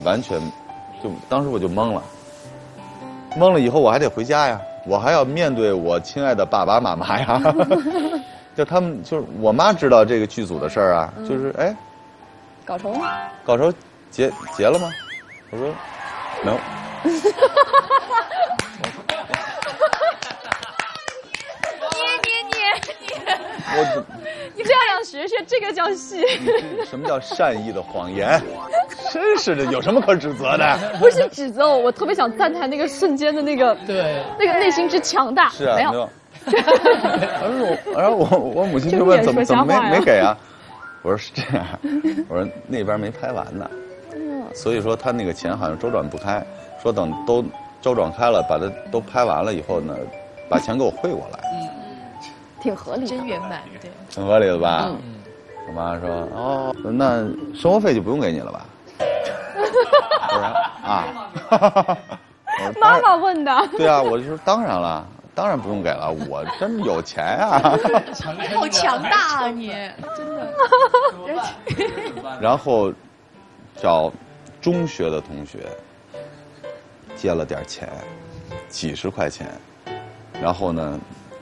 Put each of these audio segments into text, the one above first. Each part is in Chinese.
完全就当时我就懵了，懵了以后我还得回家呀，我还要面对我亲爱的爸爸妈妈呀。就他们就是我妈知道这个剧组的事儿啊，就是哎， 搞成了， 搞成结了吗？我说没有。我你这样学学，这个叫戏。 什么叫善意的谎言？真是的，有什么可指责的？ 不是指责我，我特别想赞叹那个瞬间的那个内心之强大。 是啊， 没有。 然后我母亲就问怎么没给啊？我说是这样，我说那边没拍完呢，所以说他那个钱好像周转不开，说等都周转开了，把它都拍完了以后呢，把钱给我汇过来。 挺合理的， 真圆满，对， 挺合理的吧？我妈说哦，那生活费就不用给你了吧？我说啊， 妈妈问的。 对啊，我就说当然了，当然不用给了，我真有钱啊！ 好强大啊你，真的。 然后找中学的同学借了点钱，几十块钱，然后呢，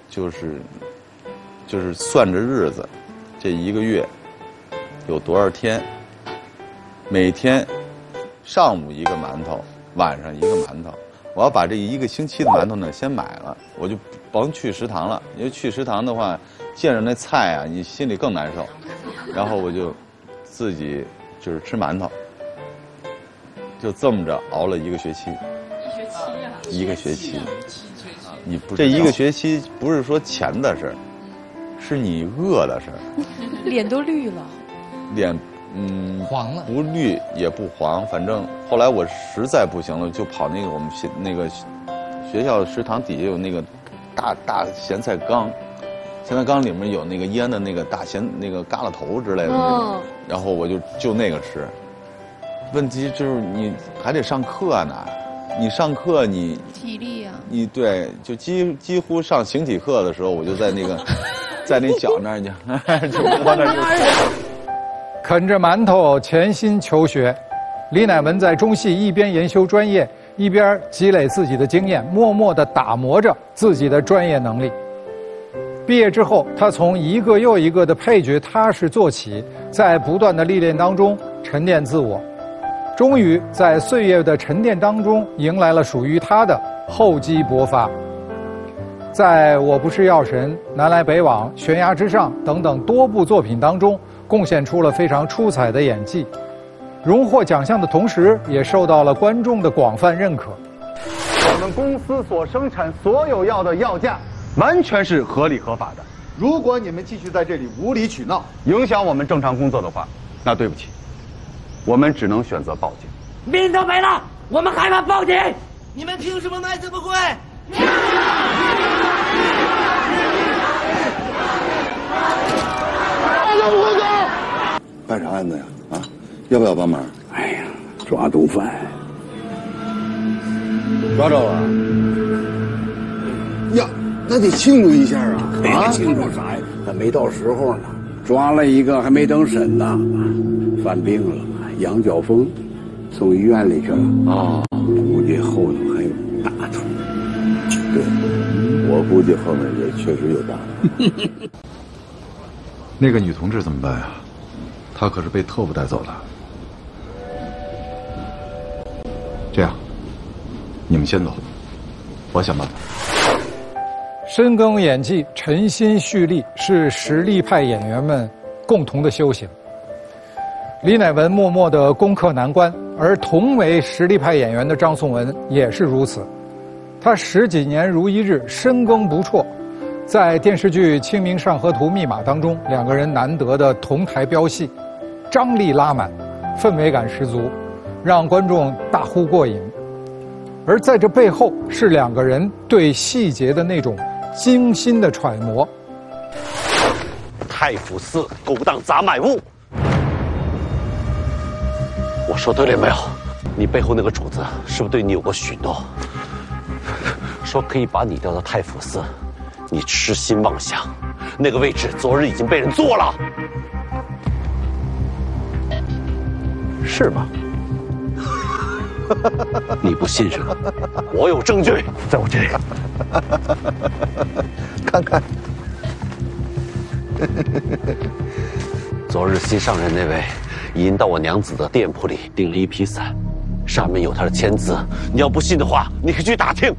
就是算着日子，这一个月有多少天，每天上午一个馒头，晚上一个馒头。我要把这一个星期的馒头呢先买了，我就甭去食堂了，因为去食堂的话，见着那菜啊，你心里更难受。然后我就自己就是吃馒头，就这么着熬了一个学期。一个学期。你不这一个学期不是说钱的事儿，是你饿的事儿。 脸都绿了。 脸黄了， 不绿也不黄，反正后来我实在不行了，就跑那个我们学校食堂底下有那个大咸菜缸，咸菜缸里面有那个腌的那个大咸那个疙瘩头之类的那种，然后我就那个吃。问题就是你还得上课呢，你上课你体力啊， 你对就几乎上形体课的时候，我就在那个在那脚那儿就窝那就。 啃着馒头潜心求学，李乃文在中戏一边研修专业，一边积累自己的经验，默默地打磨着自己的专业能力。毕业之后，他从一个又一个的配角踏实做起，在不断的历练当中沉淀自我，终于在岁月的沉淀当中迎来了属于他的厚积薄发。在我不是药神、南来北往、悬崖之上等等多部作品当中，贡献出了非常出彩的演技，荣获奖项的同时，也受到了观众的广泛认可。 我们公司所生产所有药的药价，完全是合理合法的。如果你们继续在这里无理取闹，影响我们正常工作的话，那对不起，我们只能选择报警。 命都没了，我们还怕报警？你们凭什么卖这么贵？ 办啥案子呀？啊，要不要帮忙？ 哎呀，抓毒贩， 抓着了。呀，那得庆祝一下啊！ 啊，庆祝啥呀？还没到时候呢。抓了一个，还没等审呢，犯病了，羊角风，送医院里去了。 啊， 估计后头还有大头。 对，我估计后面也确实有大头。 那个女同志怎么办呀？她可是被特务带走的。这样，你们先走，我想办法。 深耕演技，沉心蓄力，是实力派演员们共同的修行。李乃文默默地攻克难关，而同为实力派演员的张颂文也是如此。他10几年如一日，深耕不辍。在电视剧《清明上河图密码》当中，两个人难得的同台飙戏，张力拉满，氛围感十足，让观众大呼过瘾。而在这背后，是两个人对细节的那种精心的揣摩。 太府寺勾当砸买物，我说对了没有？你背后那个主子是不是对你有过许诺？说可以把你调到太府寺，你痴心妄想，那个位置昨日已经被人坐了，是吗？ 你不信任我有证据，在我这里。 看看。 昨日新上任那位已经到我娘子的店铺里订了一批伞，上面有他的签字。你要不信的话，你可以去打听。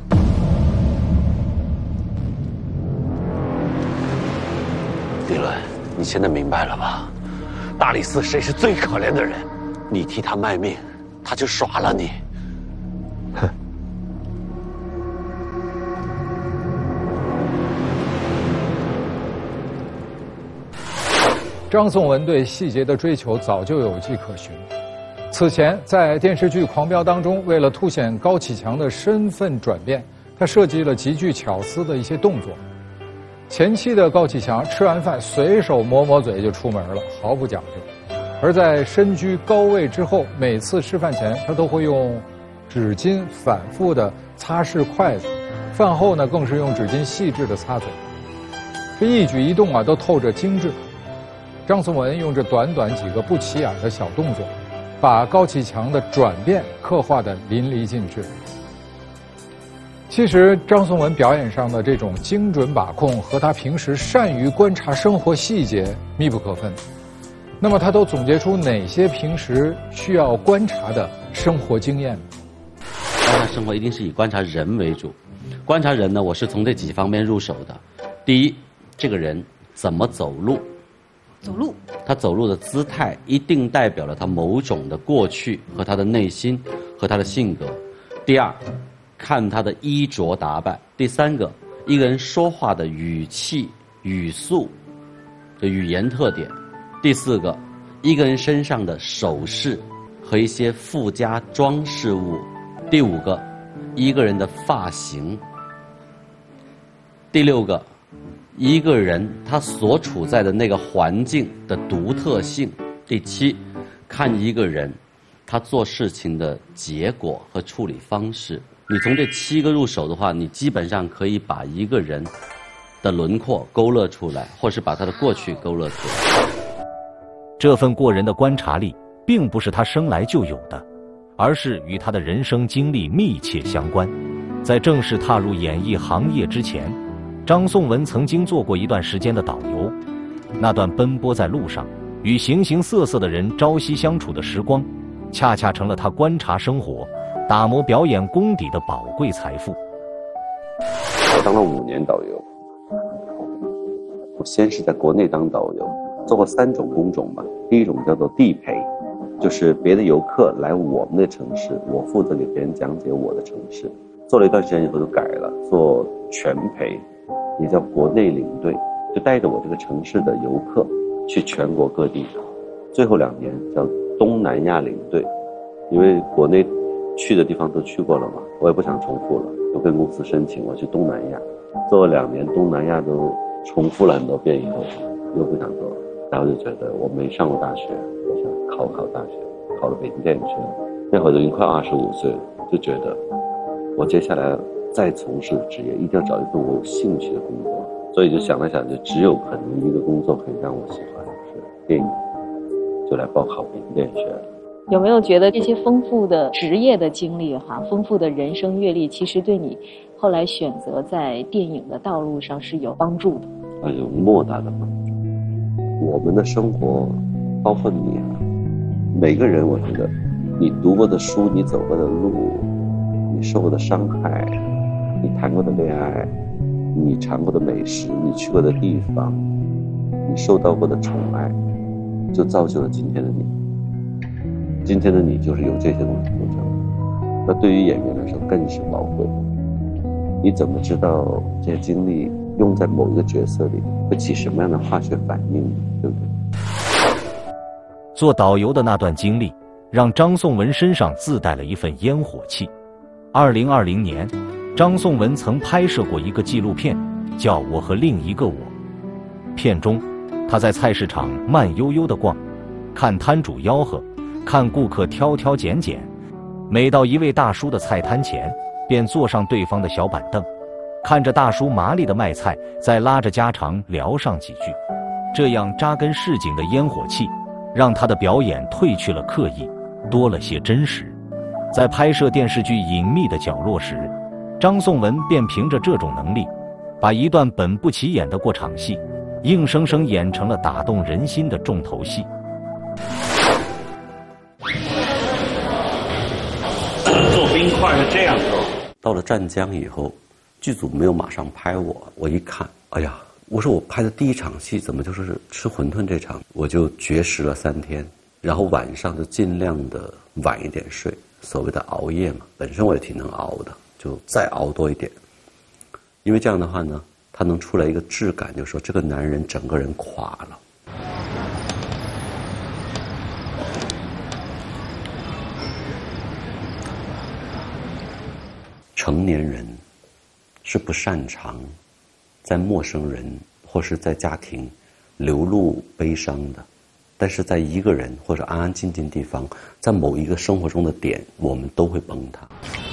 李伦，你现在明白了吧？大理寺谁是最可怜的人？你替他卖命，他就耍了你。哼。 张颂文对细节的追求早就有迹可循。此前在电视剧《狂飙》当中，为了凸显高启强的身份转变，他设计了极具巧思的一些动作。前期的高启强吃完饭随手抹抹嘴就出门了，毫不讲究。而在身居高位之后，每次吃饭前他都会用纸巾反复的擦拭筷子，饭后呢更是用纸巾细致的擦嘴。这一举一动啊都透着精致。张颂文用这短短几个不起眼的小动作，把高启强的转变刻画得淋漓尽致。其实张颂文表演上的这种精准把控和他平时善于观察生活细节密不可分。那么他都总结出哪些平时需要观察的生活经验呢？ 观察生活一定是以观察人为主。观察人呢，我是从这几方面入手的。第一，这个人怎么走路。 走路， 他走路的姿态一定代表了他某种的过去和他的内心和他的性格。第二，看他的衣着打扮。第三个，一个人说话的语气、语速的语言特点。第四个，一个人身上的首饰和一些附加装饰物。第五个，一个人的发型。第六个，一个人他所处在的那个环境的独特性。第七，看一个人他做事情的结果和处理方式。你从这7个入手的话，你基本上可以把一个人的轮廓勾勒出来，或是把他的过去勾勒出来。 这份过人的观察力并不是他生来就有的，而是与他的人生经历密切相关。在正式踏入演艺行业之前，张颂文曾经做过一段时间的导游。那段奔波在路上与形形色色的人朝夕相处的时光，恰恰成了他观察生活、打磨表演功底的宝贵财富。 我当了5年导游，我先是在国内当导游，做过3种工种吧。第一种叫做地陪，就是别的游客来我们的城市，我负责给别人讲解我的城市。做了一段时间以后就改了，做全陪，也叫国内领队，就带着我这个城市的游客去全国各地。最后2年叫东南亚领队，因为国内去的地方都去过了嘛，我也不想重复了，就跟公司申请我去东南亚。做了2年，东南亚都重复了很多遍以后，又不想做了，然后就觉得我没上过大学，我想考大学，考了北京电影学院。那会儿都已经快25岁了，就觉得我接下来再从事职业，一定要找一份我有兴趣的工作。所以就想了想，就只有可能一个工作可以让我喜欢，是电影，就来报考北京电影学院。 有没有觉得这些丰富的职业的经历丰富的人生阅历，其实对你后来选择在电影的道路上是有帮助的？ 有莫大的帮助。我们的生活，包括你每个人，我觉得你读过的书，你走过的路，你受过的伤害，你谈过的恋爱，你尝过的美食，你去过的地方，你受到过的宠爱，就造就了今天的你。今天的你就是由这些东西组成，那对于演员来说更是宝贵。你怎么知道这些经历用在某一个角色里会起什么样的化学反应，对不对？ 做导游的那段经历让张颂文身上自带了一份烟火气。2020年，张颂文曾拍摄过一个纪录片，叫《我和另一个我》。片中，他在菜市场慢悠悠地逛，看摊主吆喝，看顾客挑挑拣拣，每到一位大叔的菜摊前，便坐上对方的小板凳，看着大叔麻利的卖菜，再拉着家常聊上几句。这样扎根市井的烟火气，让他的表演褪去了刻意，多了些真实。 在拍摄电视剧《隐秘的角落》时，张颂文便凭着这种能力，把一段本不起眼的过场戏，硬生生演成了打动人心的重头戏。 做冰块是这样做。到了湛江以后，剧组没有马上拍我，我一看，哎呀，我说我拍的第一场戏怎么就是吃馄饨这场？我就绝食了3天，然后晚上就尽量的晚一点睡，所谓的熬夜嘛，本身我也挺能熬的，就再熬多一点，因为这样的话呢，他能出来一个质感，就是说这个男人整个人垮了。成年人是不擅长在陌生人或是在家庭流露悲伤的，但是在一个人或者安安静静地方，在某一个生活中的点，我们都会崩塌。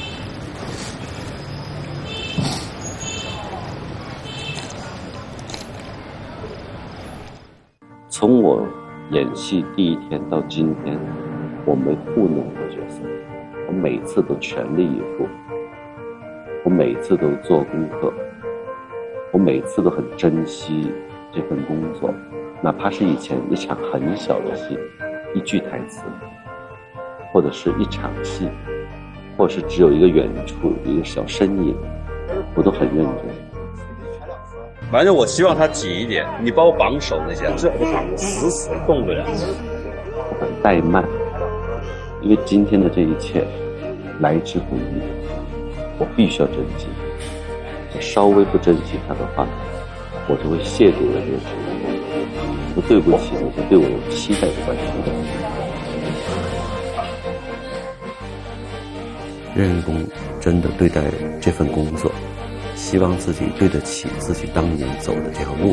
从我演戏第1天到今天，我没糊弄过角色，我每次都全力以赴，我每次都做功课，我每次都很珍惜这份工作，哪怕是以前一场很小的戏，一句台词，或者是一场戏，或者是只有一个远处一个小身影，我都很认真。反正我希望他紧一点，你把我绑手那些，这不绑死死动不了。我很怠慢，因为今天的这一切来之不易，我必须要珍惜。我稍微不珍惜它的话，我就会亵渎了这个职业，就对不起那些对我有期待的观众。任工真的对待这份工作，希望自己对得起自己当年走的这条路。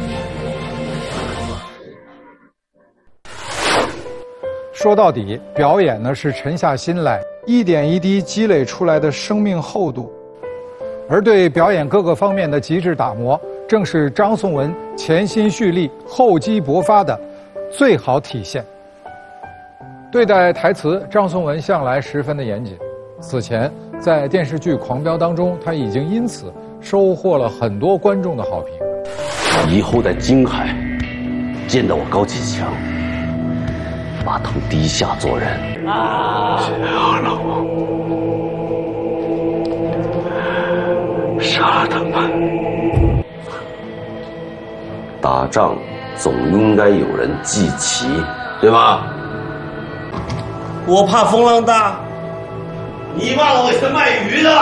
说到底，表演呢是沉下心来，一点一滴积累出来的生命厚度，而对表演各个方面的极致打磨，正是张颂文潜心蓄力、厚积薄发的最好体现。对待台词，张颂文向来十分的严谨。此前在电视剧《狂飙》当中，他已经因此收获了很多观众的好评。 以后在京海见到我高启强，把头低下做人。杀了我，杀了他们。打仗总应该有人记旗，对吧？我怕风浪大。你忘了我是卖鱼的，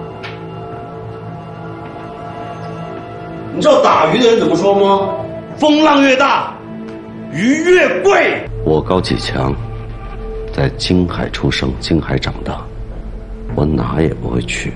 你知道打鱼的人怎么说吗？风浪越大，鱼越贵。我高启强在京海出生，京海长大，我哪也不会去。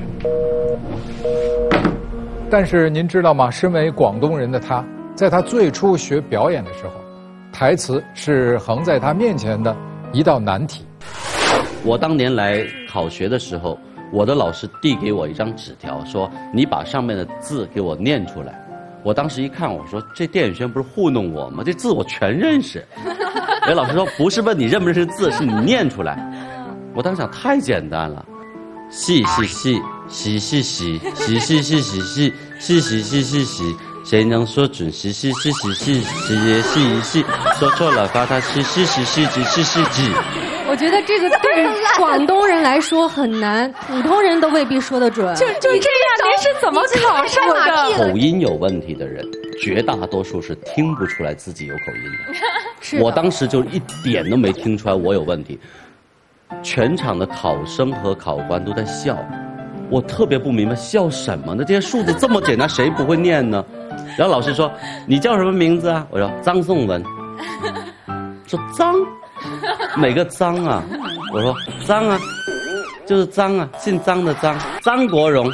但是您知道吗？身为广东人的他，在他最初学表演的时候，台词是横在他面前的一道难题。 我当年来考学的时候，我的老师递给我一张纸条，说你把上面的字给我念出来。我当时一看，我说这电影轩不是糊弄我吗？这字我全认识。人老师说不是问你认不认识字，是你念出来。我当时想太简单了，细细细，细细细，细细细细细，细细细细细，谁能说准细细细细细，细也细一细，说错了罚他细细细细几细细几。 我觉得这个对广东人来说很难，普通人都未必说得准。 就这样，您是怎么考上的？ 口音有问题的人，绝大多数是听不出来自己有口音的。 是的， 我当时就一点都没听出来我有问题，全场的考生和考官都在笑，我特别不明白笑什么呢？这些数字这么简单，谁不会念呢？然后老师说：“你叫什么名字啊？”我说：“张颂文。”说张。哪个张啊？我说张啊，就是张啊，姓张的张，张国荣。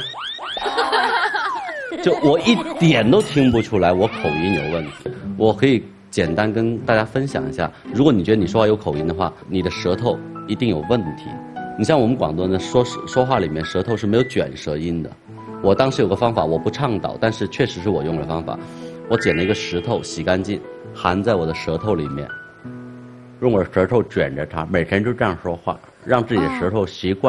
就我一点都听不出来我口音有问题。我可以简单跟大家分享一下，如果你觉得你说话有口音的话，你的舌头一定有问题。你像我们广东人说话里面舌头是没有卷舌音的。我当时有个方法，我不倡导，但是确实是我用的方法。我捡了一个石头，洗干净，含在我的舌头里面。用我的舌头卷着它，每天就这样说话， 让自己的舌头习惯。